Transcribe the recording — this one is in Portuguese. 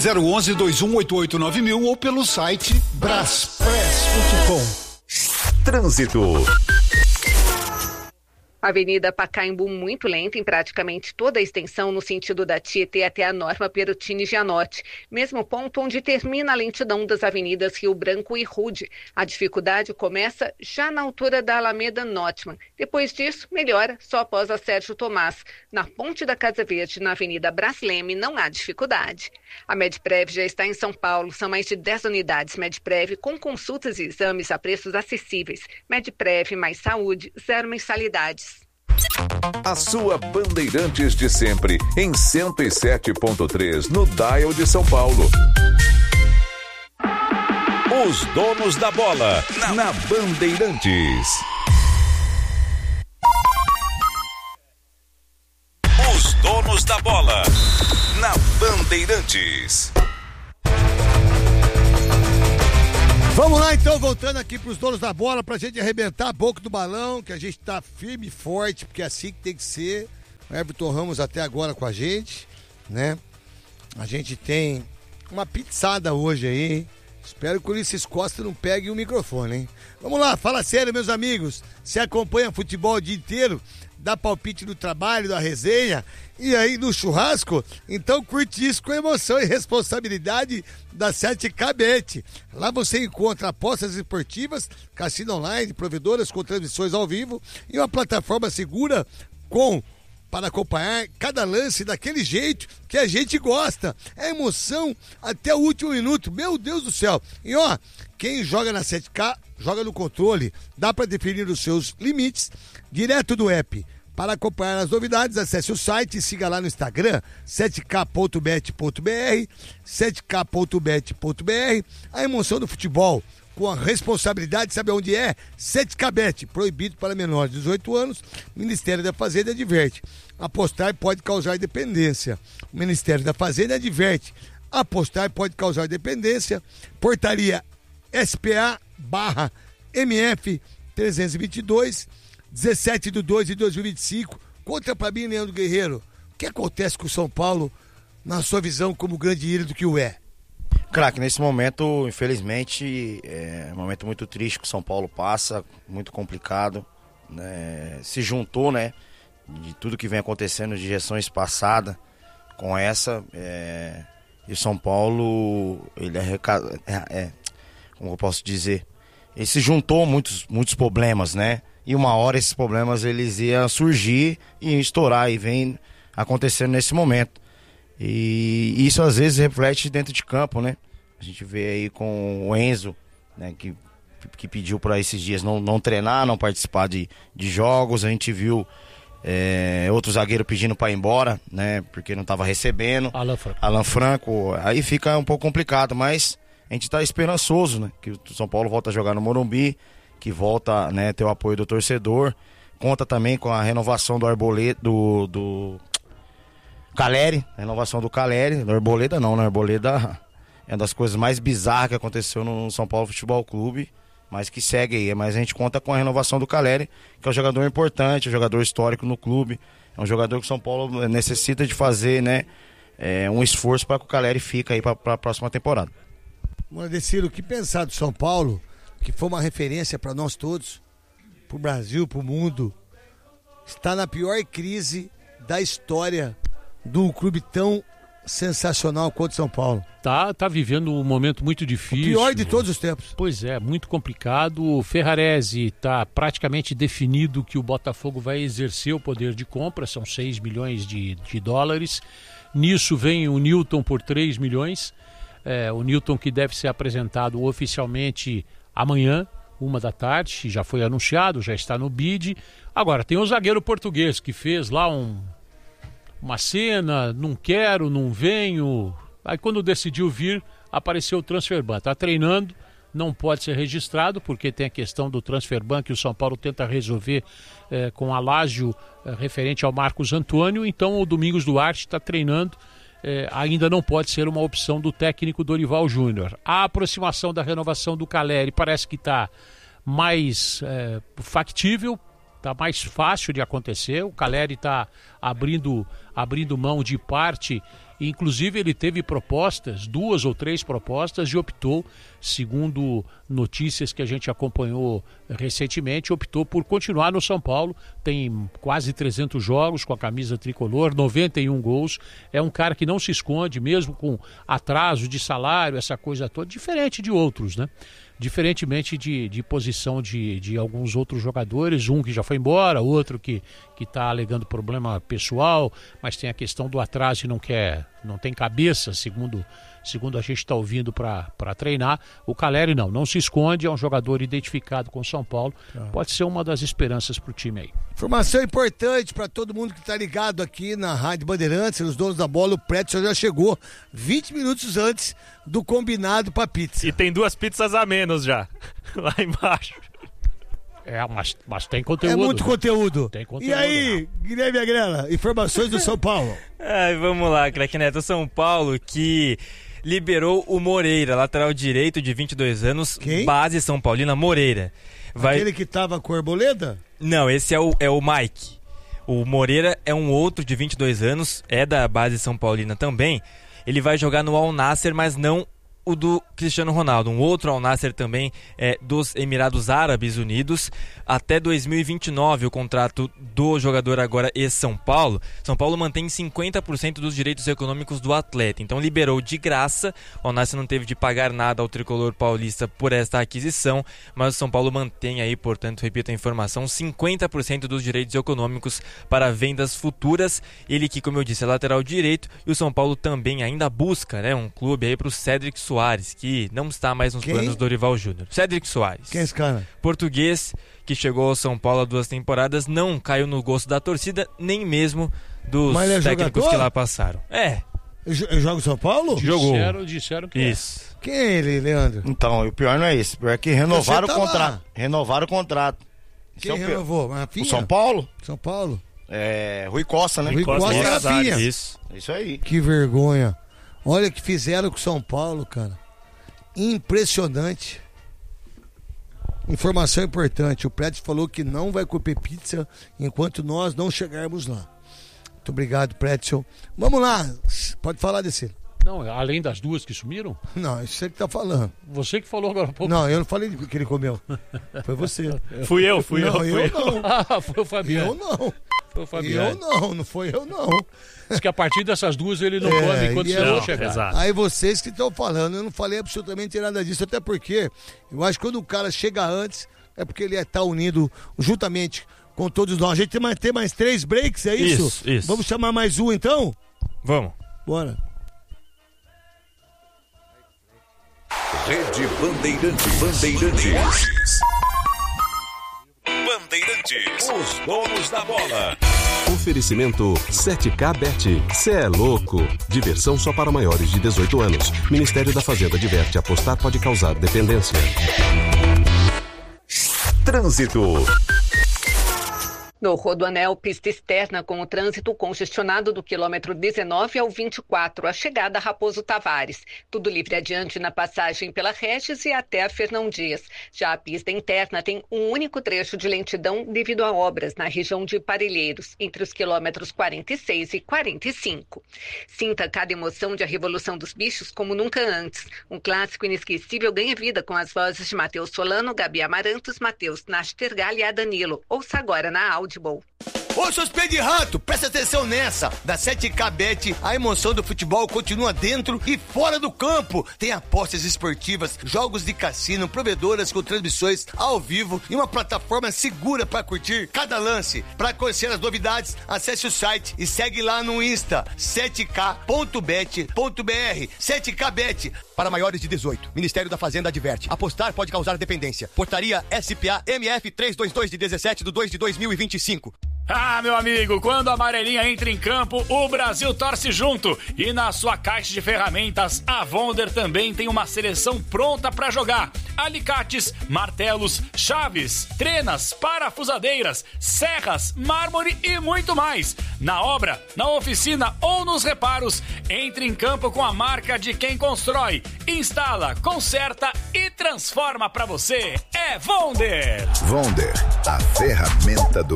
011-2188-9000 ou pelo site braspress.com. Trânsito. Avenida Pacaembu muito lenta em praticamente toda a extensão no sentido da Tietê até a Norma Perutini Gianotti, mesmo ponto onde termina a lentidão das avenidas Rio Branco e Rude. A dificuldade começa já na altura da Alameda Notman. Depois disso, melhora só após a Sérgio Tomás. Na Ponte da Casa Verde, na Avenida Brás Leme, não há dificuldade. A Medprev já está em São Paulo, são mais de 10 unidades Medprev com consultas e exames a preços acessíveis. Medprev mais saúde, zero mensalidades. A sua Bandeirantes de sempre, em 107.3, no Dial de São Paulo. Os donos da bola, na Bandeirantes. Os donos da bola, na Bandeirantes. Vamos lá então, voltando aqui pros donos da bola, pra gente arrebentar a boca do balão, que a gente tá firme e forte, porque é assim que tem que ser. O Everton Ramos até agora com a gente, né? A gente tem uma pizzada hoje aí, hein? Espero que o Ulisses Costa não pegue o microfone, hein? Vamos lá, fala sério, meus amigos. Você acompanha futebol o dia inteiro, dá palpite no trabalho, da resenha e aí no churrasco? Então curte isso com emoção e responsabilidade da 7K Bet. Lá você encontra apostas esportivas, cassino online, provedoras com transmissões ao vivo e uma plataforma segura para acompanhar cada lance daquele jeito que a gente gosta. É emoção até o último minuto. Meu Deus do céu. E ó, quem joga na 7K, joga no controle. Dá para definir os seus limites direto do app. Para acompanhar as novidades, acesse o site e siga lá no Instagram, 7k.bet.br, 7k.bet.br. A emoção do futebol com a responsabilidade, sabe onde é? 7K Bet, proibido para menores de 18 anos. Ministério da Fazenda adverte. Apostar pode causar dependência. O Ministério da Fazenda adverte. Apostar pode causar dependência. Portaria SPA/MF 322, 17/2/2025. Conta pra mim, Leandro Guerreiro, o que acontece com o São Paulo, na sua visão como grande ídolo que o é? Craque, nesse momento, infelizmente, é um momento muito triste que o São Paulo passa, muito complicado, né? Se juntou, né, de tudo que vem acontecendo de gestões passadas com essa, e o São Paulo, ele como eu posso dizer, ele se juntou muitos problemas, né? E uma hora esses problemas eles iam surgir e iam estourar, e vem acontecendo nesse momento. E isso às vezes reflete dentro de campo, né? A gente vê aí com o Enzo, né, que pediu para esses dias não treinar, não participar de jogos. A gente viu outro zagueiro pedindo para ir embora, né, porque não estava recebendo. Alan Franco. Aí fica um pouco complicado, mas a gente está esperançoso, né, que o São Paulo volta a jogar no Morumbi, que volta, né, ter o apoio do torcedor. Conta também com a renovação do Arboleda, do Caleri, a renovação do Caleri, do Arboleda não, né? Arboleda é uma das coisas mais bizarras que aconteceu no São Paulo Futebol Clube, mas que segue aí. Mas a gente conta com a renovação do Caleri, que é um jogador importante, um jogador histórico no clube, é um jogador que o São Paulo necessita de fazer, né, um esforço para que o Caleri fique aí para a próxima temporada. Deciro, o que pensar do São Paulo, que foi uma referência para nós todos, para o Brasil, para o mundo, está na pior crise da história de um clube tão sensacional quanto São Paulo. Tá vivendo um momento muito difícil. O pior de todos os tempos. Pois é, muito complicado. O Ferrarese está praticamente definido que o Botafogo vai exercer o poder de compra, são 6 milhões de dólares. Nisso vem o Newton por 3 milhões. O Newton que deve ser apresentado oficialmente amanhã, 13h, já foi anunciado, já está no bid. Agora, tem o zagueiro português que fez lá uma cena, não quero, não venho. Aí quando decidiu vir, apareceu o Transferban. Está treinando, não pode ser registrado, porque tem a questão do Transferban que o São Paulo tenta resolver com a Lazio referente ao Marcos Antônio. Então o Domingos Duarte está treinando, ainda não pode ser uma opção do técnico Dorival Júnior. A aproximação da renovação do Caleri parece que está mais factível, está mais fácil de acontecer. O Caleri está abrindo mão de parte Inclusive ele teve propostas, 2 ou 3 propostas, e optou, segundo notícias que a gente acompanhou recentemente, optou por continuar no São Paulo. Tem quase 300 jogos com a camisa tricolor, 91 gols. É um cara que não se esconde, mesmo com atraso de salário, essa coisa toda, diferente de outros, né? Diferentemente de posição de alguns outros jogadores, um que já foi embora, outro que está alegando problema pessoal, mas tem a questão do atraso e não tem cabeça, segundo a gente está ouvindo para treinar. O Calleri não se esconde, é um jogador identificado com o São Paulo, pode ser uma das esperanças para o time aí. Informação importante para todo mundo que está ligado aqui na Rádio Bandeirantes, os donos da bola, o Pretzel já chegou 20 minutos antes do combinado para pizza. E tem 2 pizzas a menos já, lá embaixo. Mas tem conteúdo. É muito conteúdo. Tem conteúdo. E aí, Guilherme Agrela, informações do São Paulo. Vamos lá, Craque Neto. São Paulo que liberou o Moreira, lateral direito de 22 anos, Quem? Base São Paulina, Moreira. Aquele que tava com a Arboleda? Não, esse é o Mike. O Moreira é um outro de 22 anos, é da base São Paulina também. Ele vai jogar no Al Nassr, mas não o do Cristiano Ronaldo. Um outro Al Nassr também é dos Emirados Árabes Unidos. Até 2029 o contrato do jogador agora ex-São Paulo. São Paulo mantém 50% dos direitos econômicos do atleta. Então liberou de graça. O Al Nassr não teve de pagar nada ao tricolor paulista por esta aquisição. Mas o São Paulo mantém aí, portanto, repito a informação, 50% dos direitos econômicos para vendas futuras. Ele que, como eu disse, é lateral direito. E o São Paulo também ainda busca, né, um clube aí para o Cédric Soares, que não está mais nos planos do Dorival Júnior. Cédric Soares. Quem é esse cara? Português, que chegou ao São Paulo há 2 temporadas, não caiu no gosto da torcida, nem mesmo dos técnicos que lá passaram. Eu jogo São Paulo? Jogou. Disseram que Isso. Quem é ele, Leandro? Então, o pior não é isso. O pior é que renovaram o contrato. Lá. Renovaram o contrato. Quem renovou? O São Paulo? São Paulo? Rui Costa, né? Rui Costa e Rafinha. Isso aí. Que vergonha. Olha o que fizeram com o São Paulo, cara. Impressionante. Informação importante. O Prédio falou que não vai comer pizza enquanto nós não chegarmos lá. Muito obrigado, Prédio. Vamos lá. Pode falar desse. Não, além das 2 que sumiram? Não, isso você que tá falando. Você que falou agora há pouco. Não, eu não falei que ele comeu. Foi você. Fui eu. Não. Foi o Fabiano. Eu não. Foi o Fabiano. Não foi eu não. Diz que a partir dessas 2 ele não come enquanto você não chegar. Exato. Aí vocês que estão falando, eu não falei absolutamente nada disso, até porque eu acho que quando o cara chega antes, é porque ele está unido juntamente com todos nós. A gente tem mais 3 breaks, é isso? Isso. Vamos chamar mais um então? Vamos. Bora. Rede Bandeirantes. Os donos da bola. Oferecimento 7K Bet. Cê é louco. Diversão só para maiores de 18 anos. Ministério da Fazenda adverte: apostar pode causar dependência. Trânsito. No Rodoanel, pista externa com o trânsito congestionado do quilômetro 19 ao 24, a chegada a Raposo Tavares. Tudo livre adiante na passagem pela Regis e até a Fernão Dias. Já a pista interna tem um único trecho de lentidão devido a obras na região de Parelheiros, entre os quilômetros 46 e 45. Sinta cada emoção de A Revolução dos Bichos como nunca antes. Um clássico inesquecível ganha vida com as vozes de Matheus Solano, Gabi Amarantos, Matheus Nastergalli e Danilo. Ouça agora na Audible. Ô, seus pés de rato, presta atenção nessa. Da 7K Bet, a emoção do futebol continua dentro e fora do campo. Tem apostas esportivas, jogos de cassino, provedoras com transmissões ao vivo e uma plataforma segura para curtir cada lance. Para conhecer as novidades, acesse o site e segue lá no Insta, 7k.bet.br. 7K Bet, para maiores de 18. Ministério da Fazenda adverte: apostar pode causar dependência. Portaria SPA MF 322 de 17 de 2 de 2025. Ah, meu amigo, quando a amarelinha entra em campo, o Brasil torce junto. E na sua caixa de ferramentas, a Wonder também tem uma seleção pronta para jogar. Alicates, martelos, chaves, trenas, parafusadeiras, serras, mármore e muito mais. Na obra, na oficina ou nos reparos, entre em campo com a marca de quem constrói, instala, conserta e transforma para você. É Wonder! Wonder, a ferramenta do